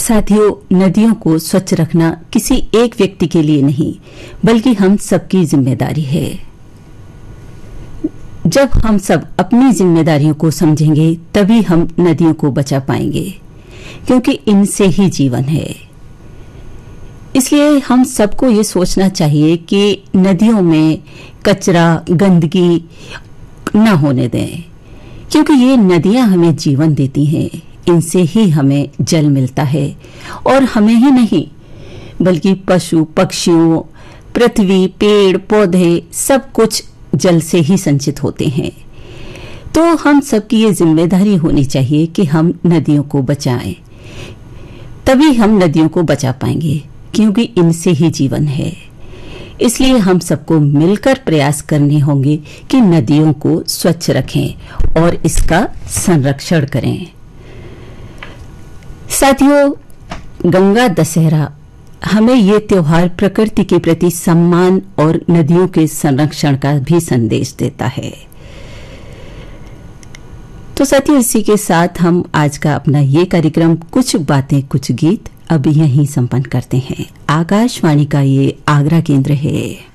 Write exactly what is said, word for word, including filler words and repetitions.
साथियों, नदियों को स्वच्छ रखना किसी एक व्यक्ति के लिए नहीं, बल्कि हम सबकी जिम्मेदारी है। जब हम सब अपनी जिम्मेदारियों को समझेंगे, तभी हम नदियों को बचा पाएंगे, क्योंकि इनसे ही जीवन है। इसलिए हम सबको ये सोचना चाहिए कि नदियों में कचरा, गंदगी न होने दें, क्योंकि ये नदियां हमें जीवन देती हैं। इनसे ही हमें जल मिलता है, और हमें ही नहीं बल्कि पशु पक्षियों, पृथ्वी, पेड़ पौधे सब कुछ जल से ही संचित होते हैं। तो हम सबकी ये जिम्मेदारी होनी चाहिए कि हम नदियों को बचाएं, तभी हम नदियों को बचा पाएंगे, क्योंकि इनसे ही जीवन है। इसलिए हम सबको मिलकर प्रयास करने होंगे कि नदियों को स्वच्छ रखें और इसका संरक्षण करें। साथियों, गंगा दशहरा हमें ये त्योहार प्रकृति के प्रति सम्मान और नदियों के संरक्षण का भी संदेश देता है। तो साथियों, इसी के साथ हम आज का अपना ये कार्यक्रम कुछ बातें कुछ गीत अब यहीं संपन्न करते हैं। आकाशवाणी का ये आगरा केंद्र है।